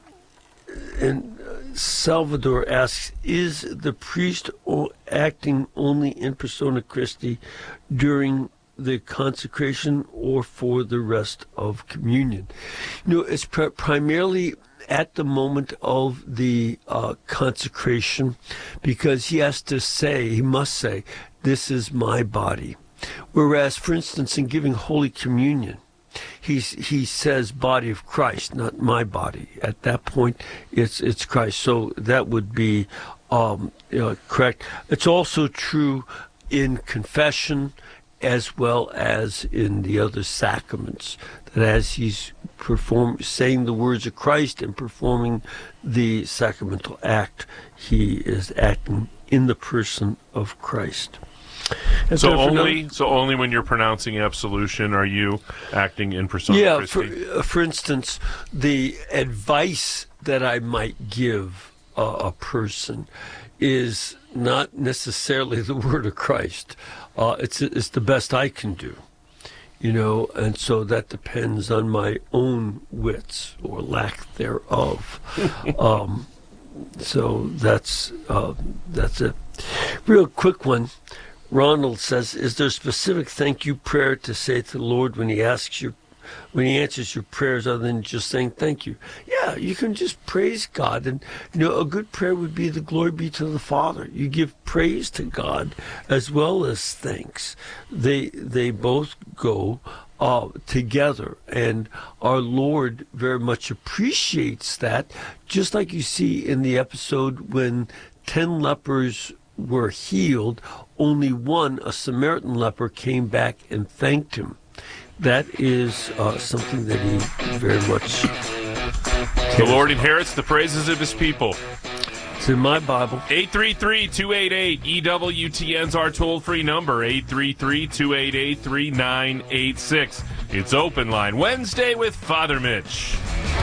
[SPEAKER 25] and Salvador asks, is the priest o- acting only in persona Christi during the consecration or for the rest of communion? You know, it's pr- primarily at the moment of the uh, consecration, because he has to say, he must say, this is my body. Whereas, for instance, in giving Holy Communion, He's, he says body of Christ, not my body. At that point, it's it's Christ. So that would be um, you know, correct. It's also true in confession as well as in the other sacraments, that as he's perform, saying the words of Christ and performing the sacramental act, he is acting in the person of Christ. And
[SPEAKER 24] so
[SPEAKER 25] so
[SPEAKER 24] only
[SPEAKER 25] no,
[SPEAKER 24] so only when you're pronouncing absolution are you acting in persona
[SPEAKER 25] yeah,
[SPEAKER 24] Christi?
[SPEAKER 25] for, uh, for instance, the advice that I might give uh, a person is not necessarily the word of Christ. Uh, it's it's the best I can do, you know, and so that depends on my own wits or lack thereof. um, so that's uh, that's a real quick one. Ronald says, is there a specific thank you prayer to say to the Lord when he asks your, when he answers your prayers, other than just saying thank you? Yeah, you can just praise God. And, you know, a good prayer would be the glory be to the Father. You give praise to God as well as thanks. They, they both go uh, together. And our Lord very much appreciates that, just like you see in the episode when ten lepers were healed, only one, a Samaritan leper, came back and thanked him. That is uh, something that he very much cares.
[SPEAKER 24] The Lord inherits the praises of his people.
[SPEAKER 25] It's in my Bible.
[SPEAKER 24] eight three three, two eight eight, E W T N's our toll-free number, eight three three, two eight eight, three nine eight six. It's Open Line Wednesday with Father Mitch.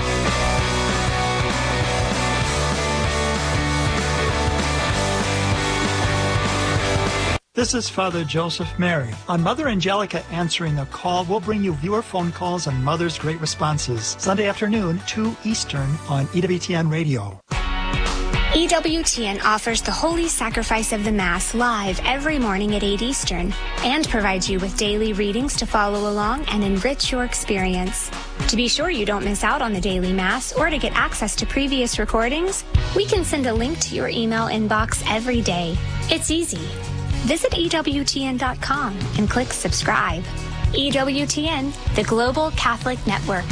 [SPEAKER 1] This is Father Joseph Mary. On Mother Angelica Answering the Call, we'll bring you viewer phone calls on Mother's Great Responses. Sunday afternoon, two Eastern on E W T N Radio.
[SPEAKER 4] E W T N offers the Holy Sacrifice of the Mass live every morning at eight Eastern and provides you with daily readings to follow along and enrich your experience. To be sure you don't miss out on the daily Mass or to get access to previous recordings, we can send a link to your email inbox every day. It's easy. Visit E W T N dot com and click subscribe. E W T N, the Global Catholic Network.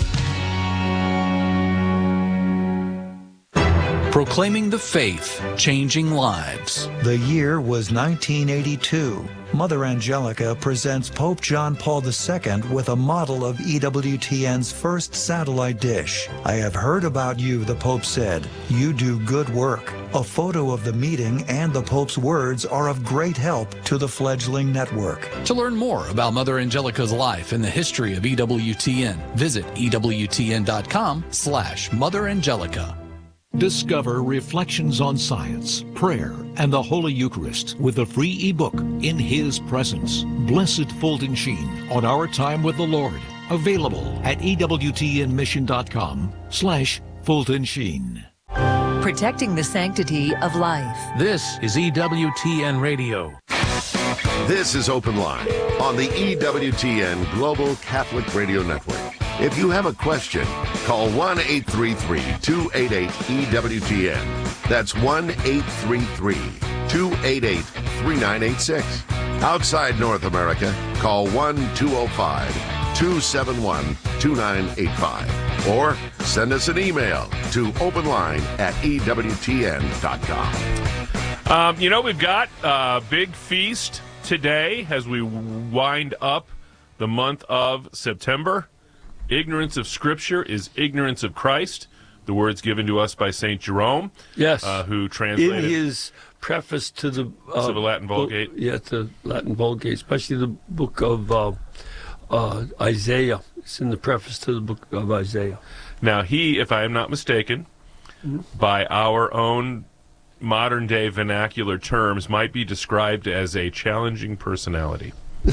[SPEAKER 3] Proclaiming the faith, changing lives.
[SPEAKER 7] The year was nineteen eighty-two. Mother Angelica presents Pope John Paul the Second with a model of E W T N's first satellite dish. I have heard about you, the Pope said. You do good work. A photo of the meeting and the Pope's words are of great help to the fledgling network.
[SPEAKER 3] To learn more about Mother Angelica's life and the history of E W T N, visit E W T N dot com slash Mother Angelica.
[SPEAKER 5] Discover Reflections on Science, Prayer, and the Holy Eucharist with the free ebook In His Presence. Blessed Fulton Sheen on Our Time with the Lord. Available at ewtnmission.com slash Fulton Sheen.
[SPEAKER 2] Protecting the sanctity of life.
[SPEAKER 3] This is E W T N Radio.
[SPEAKER 23] This is Open Line on the E W T N Global Catholic Radio Network. If you have a question, call one eight three three, two eight eight, E W T N. That's one eight three three, two eight eight, three nine eight six. Outside North America, call one two zero five, two seven one, two nine eight five. Or send us an email to openline at E W T N dot com.
[SPEAKER 24] Um, you know, we've got a big feast today as we wind up the month of September. Ignorance of Scripture is ignorance of Christ. The words given to us by Saint Jerome.
[SPEAKER 25] Yes.
[SPEAKER 24] Uh, who translated
[SPEAKER 25] in his preface to the, uh,
[SPEAKER 24] to the Latin Vulgate.
[SPEAKER 25] Book, yeah, the Latin Vulgate, especially the book of uh, uh, Isaiah. It's in the preface to the book of Isaiah.
[SPEAKER 24] Now, he, if I am not mistaken, mm-hmm. by our own modern-day vernacular terms, might be described as a challenging personality.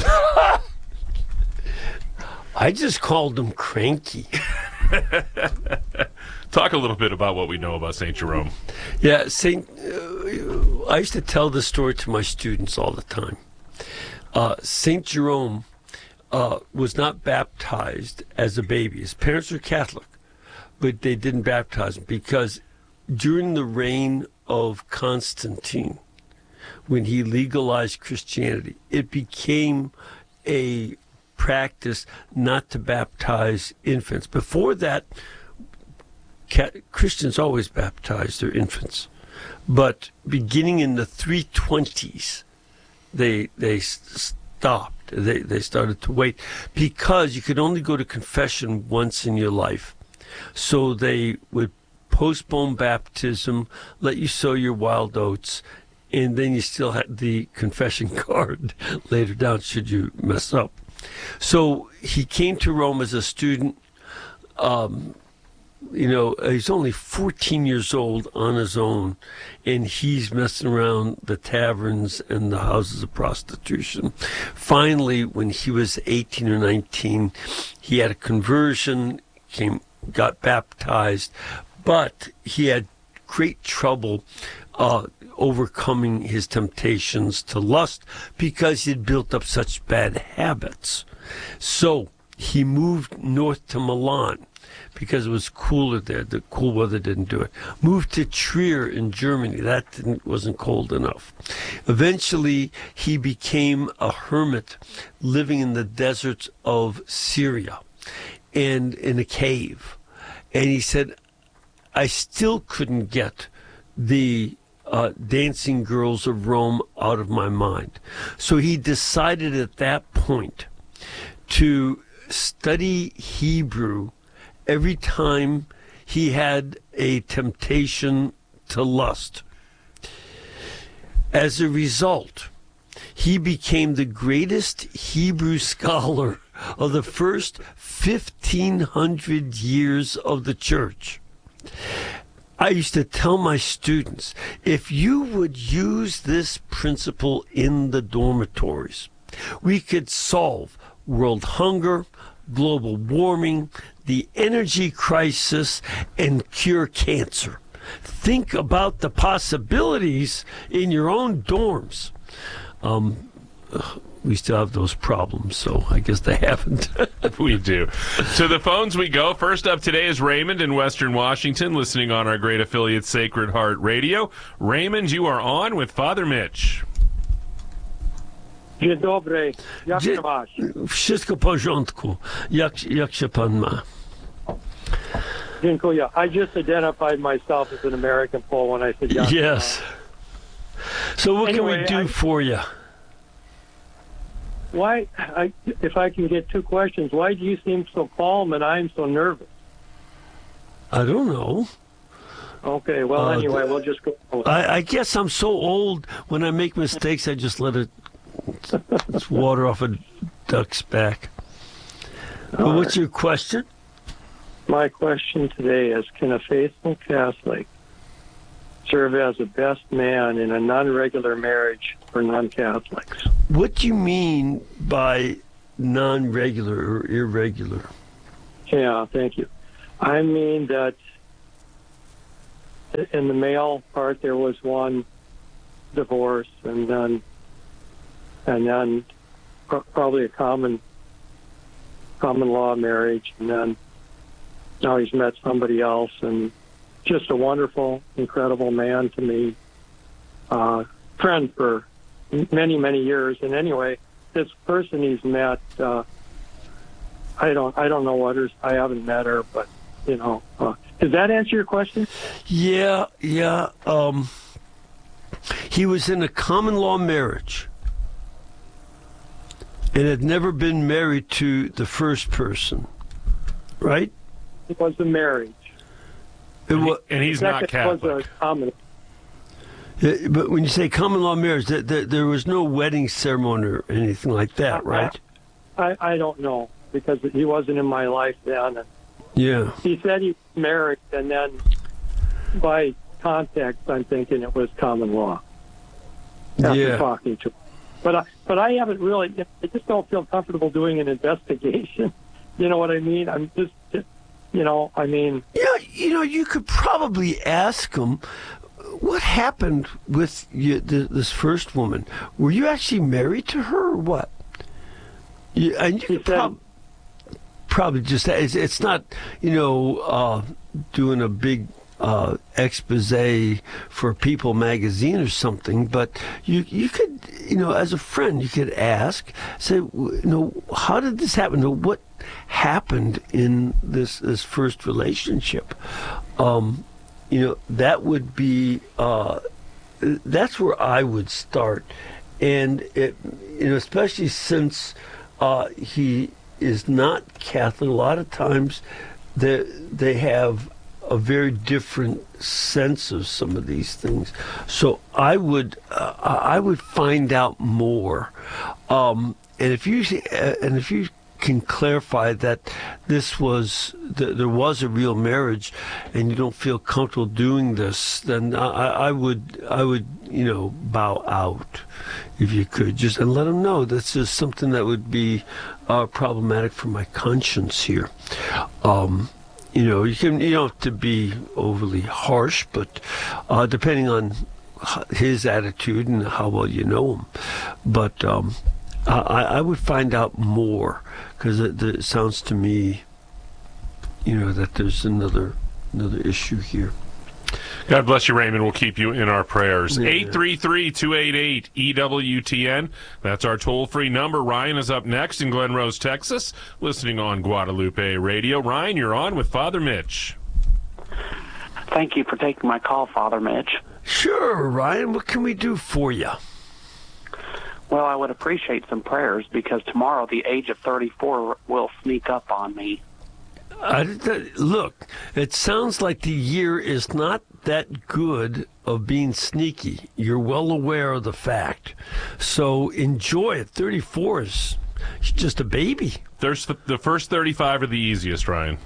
[SPEAKER 25] I just called him cranky.
[SPEAKER 24] Talk a little bit about what we know about Saint Jerome.
[SPEAKER 25] Yeah, Saint. Uh, I used to tell this story to my students all the time. Uh, Saint Jerome uh, was not baptized as a baby. His parents were Catholic, but they didn't baptize him because during the reign of Constantine, when he legalized Christianity, it became a practice not to baptize infants. Before that, Christians always baptized their infants. But beginning in the three twenties, they they stopped. They, they started to wait because you could only go to confession once in your life. So they would postpone baptism, let you sow your wild oats, and then you still had the confession card later down should you mess up. So he came to Rome as a student. Um, you know, he's only fourteen years old on his own, and he's messing around the taverns and the houses of prostitution. Finally, when he was eighteen or nineteen, he had a conversion, came, got baptized, but he had great trouble uh, overcoming his temptations to lust because he'd built up such bad habits. So he moved north to Milan because it was cooler there. The cool weather didn't do it. Moved to Trier in Germany. That didn't, wasn't cold enough. Eventually, he became a hermit living in the deserts of Syria and in a cave. And he said, I still couldn't get the uh, dancing girls of Rome out of my mind. So he decided at that point to study Hebrew every time he had a temptation to lust. As a result, he became the greatest Hebrew scholar of the first fifteen hundred years of the church. I used to tell my students, if you would use this principle in the dormitories, we could solve world hunger, global warming, the energy crisis, and cure cancer. Think about the possibilities in your own dorms. Um, we still have those problems, so I guess they haven't.
[SPEAKER 24] We do. To the phones we go. First up today is Raymond in Western Washington, listening on our great affiliate Sacred Heart Radio. Raymond, you are on with Father Mitch.
[SPEAKER 6] Dzień dobry. Jak się masz?
[SPEAKER 25] Wszystko w porządku. Jak, jak się pan ma?
[SPEAKER 6] Dziękuję. I just identified myself as an American Pole when I said yes.
[SPEAKER 25] Yes. So what
[SPEAKER 6] anyway,
[SPEAKER 25] can we do
[SPEAKER 6] I,
[SPEAKER 25] for you?
[SPEAKER 6] Why, I, if I can get two questions, why do you seem so calm and I'm so nervous?
[SPEAKER 25] I don't know.
[SPEAKER 6] Okay, well, uh, anyway, we'll just go.
[SPEAKER 25] I, I guess I'm so old, when I make mistakes, I just let it it's water off a duck's back. Well, what's your question?
[SPEAKER 6] My question today is, can a faithful Catholic serve as a best man in a non-regular marriage for non-Catholics.
[SPEAKER 25] What do you mean by non-regular or irregular?
[SPEAKER 6] Yeah, thank you. I mean that in the male part there was one divorce, and then and then probably a common common law marriage, and then now he's met somebody else, and just a wonderful, incredible man to me, uh, friend for many, many years. And anyway, this person he's met, uh, I don't, I don't know what her, I haven't met her, but you know, uh, does that answer your question?
[SPEAKER 25] Yeah, yeah. Um, he was in a common law marriage and had never been married to the first person, right?
[SPEAKER 6] It was a marriage.
[SPEAKER 25] It was,
[SPEAKER 24] and he's not Catholic.
[SPEAKER 6] It was a common.
[SPEAKER 25] Yeah, but when you say common law marriage, there, there, there was no wedding ceremony or anything like that, right?
[SPEAKER 6] I, I don't know, because he wasn't in my life then. And
[SPEAKER 25] yeah.
[SPEAKER 6] He said he was married, and then by context, I'm thinking it was common law. After
[SPEAKER 25] yeah.
[SPEAKER 6] talking to him. But I, but I haven't really, I just don't feel comfortable doing an investigation. You know what I mean? I'm just, you know, I mean.
[SPEAKER 25] Yeah, you know, you could probably ask him, what happened with you, this first woman? Were you actually married to her or what? You, and you could prob- probably just, it's, it's not, you know, uh, doing a big uh, expose for People magazine or something, but you you could, you know, as a friend, you could ask, say, you know, how did this happen? What happened in this this first relationship? Um, you know, that would be, uh, that's where I would start. And, it, you know, especially since uh, he is not Catholic, a lot of times they, they have a very different sense of some of these things. So I would uh, I would find out more. Um, and if you and if you can clarify that this was that there was a real marriage, and you don't feel comfortable doing this, then I, I would I would you know bow out if you could, just and let them know this is something that would be uh, problematic for my conscience here. Um, you know, you can you don't have to be overly harsh, but uh, depending on his attitude and how well you know him, but. Um, I, I would find out more, because it, it sounds to me, you know, that there's another another issue here.
[SPEAKER 24] God bless you, Raymond. We'll keep you in our prayers. eight three three, two eight eight, E W T N. That's our toll-free number. Ryan is up next in Glen Rose, Texas, listening on Guadalupe Radio. Ryan, you're on with Father Mitch.
[SPEAKER 8] Thank you for taking my call, Father Mitch.
[SPEAKER 25] Sure, Ryan. What can we do for you?
[SPEAKER 8] Well, I would appreciate some prayers, because tomorrow the age of thirty-four will sneak up on me.
[SPEAKER 25] Uh, look, it sounds like the year is not that good of being sneaky. You're well aware of the fact. So enjoy it. thirty-four is just a baby.
[SPEAKER 24] There's the, the first thirty-five are the easiest, Ryan.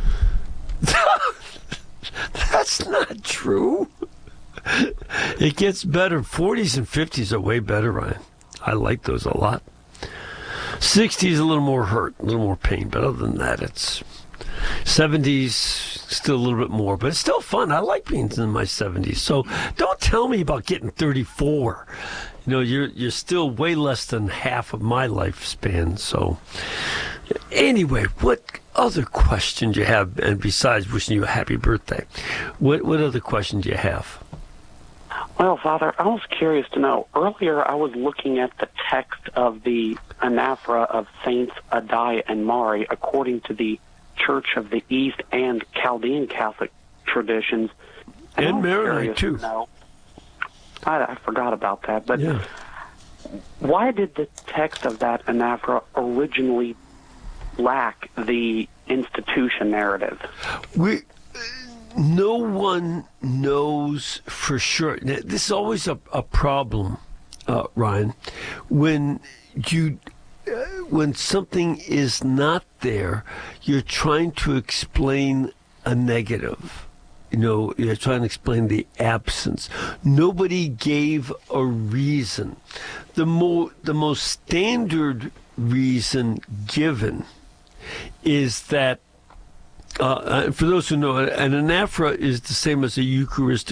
[SPEAKER 25] That's not true. It gets better. forties and fifties are way better, Ryan. I like those a lot. sixties a little more hurt, a little more pain, but other than that, it's seventies still a little bit more, but it's still fun. I like being in my seventies. So don't tell me about getting thirty-four. You know, you're you're still way less than half of my lifespan. So anyway, what other questions you have? And besides wishing you a happy birthday, what what other questions do you have?
[SPEAKER 8] Well, Father, I was curious to know. Earlier, I was looking at the text of the anaphora of Saints Addai and Mari according to the Church of the East and Chaldean Catholic traditions. And,
[SPEAKER 25] and Mary, too.
[SPEAKER 8] To know, I, I forgot about that. But
[SPEAKER 25] yeah.
[SPEAKER 8] Why did the text of that anaphora originally lack the institution narrative?
[SPEAKER 25] We... No one knows for sure. Now, this is always a, a problem, uh, Ryan. When you, uh, when something is not there, you're trying to explain a negative. you know, you're trying to explain the absence. Nobody gave a reason. The mo- the most standard reason given is that, uh, for those who know, an anaphora is the same as a Eucharistic